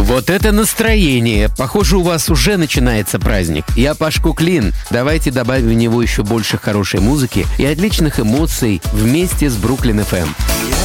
Вот это настроение! Похоже, у вас уже начинается праздник. Я Паш Куклин. Давайте добавим в него еще больше хорошей музыки и отличных эмоций вместе с Бруклин FM.